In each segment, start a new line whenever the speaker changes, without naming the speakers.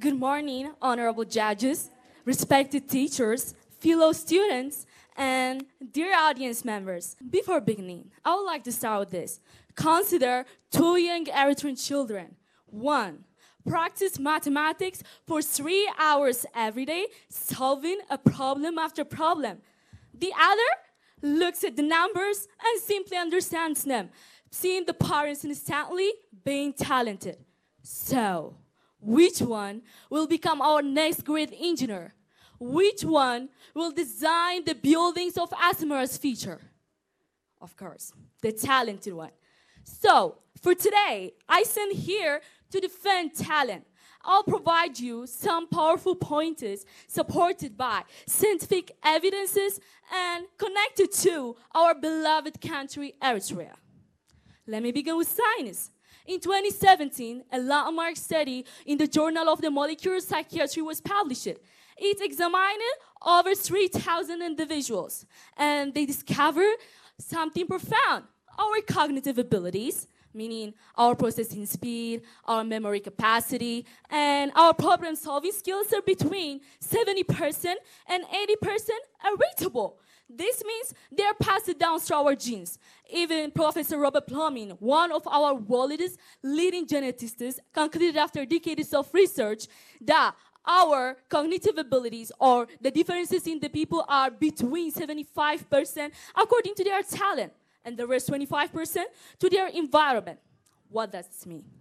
Good morning, honorable judges, respected teachers, fellow students, and dear audience members. Before beginning, I would like to start with this. Consider two young Eritrean children. One, practice mathematics for 3 hours every day, solving a problem after problem. The other looks at the numbers and simply understands them, seeing the parents instantly being talented. So, which one will become our next great engineer? Which one will design the buildings of Asmara's future? Of course, the talented one. So, for today, I stand here to defend talent. I'll provide you some powerful pointers supported by scientific evidences and connected to our beloved country, Eritrea. Let me begin with science. In 2017, a landmark study in the Journal of the Molecular Psychiatry was published. It examined over 3,000 individuals, and they discovered something profound. Our cognitive abilities, meaning our processing speed, our memory capacity, and our problem-solving skills are between 70% and 80% heritable. This means they are passed down through our genes. Even Professor Robert Plummer, one of our world's leading geneticists, concluded after decades of research that our cognitive abilities or the differences in the people are between 75% according to their talent and the rest 25% to their environment. What does this mean?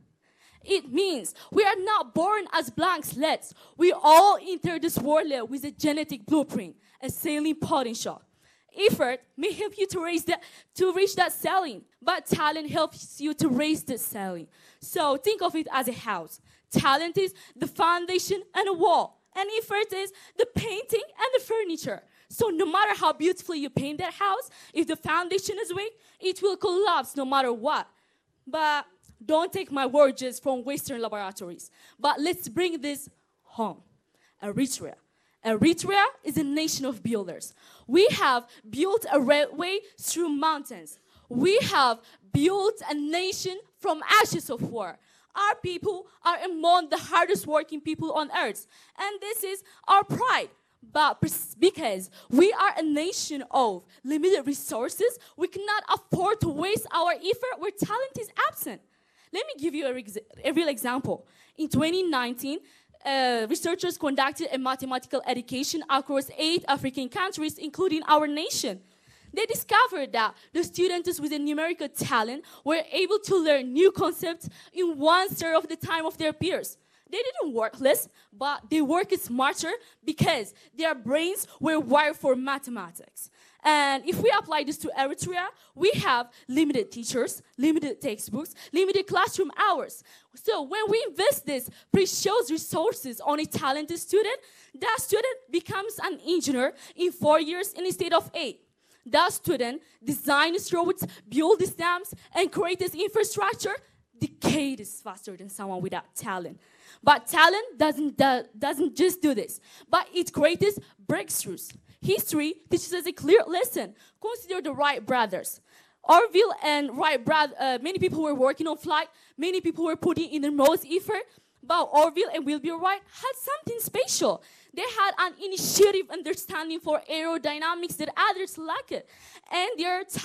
It means we are not born as blank slates. We all enter this world with a genetic blueprint, a sailing potential. Effort may help you to reach that ceiling, but talent helps you to raise the ceiling. So think of it as a house. Talent is the foundation and a wall, and effort is the painting and the furniture. So no matter how beautifully you paint that house, if the foundation is weak, it will collapse no matter what. But don't take my word just from Western laboratories. But let's bring this home. Eritrea. Eritrea is a nation of builders. We have built a railway through mountains. We have built a nation from ashes of war. Our people are among the hardest working people on earth. And this is our pride. But because we are a nation of limited resources, we cannot afford to waste our effort where talent is absent. Let me give you a real example. In 2019, researchers conducted a mathematical education across 8 African countries, including our nation. They discovered that the students with a numerical talent were able to learn new concepts in 1/3 of the time of their peers. They didn't work less, but they worked smarter because their brains were wired for mathematics. And if we apply this to Eritrea, we have limited teachers, limited textbooks, limited classroom hours. So when we invest these precious resources on a talented student, that student becomes an engineer in 4 years instead of 8. That student designs roads, builds dams, and creates infrastructure decades faster than someone without talent. But talent doesn't just do this, but it creates breakthroughs. History teaches us a clear lesson. Consider the Wright brothers. Orville and Wright many people were working on flight. Many people were putting in the most effort. But Orville and Wilbur Wright had something special. They had an initiative understanding for aerodynamics that others lacked. And their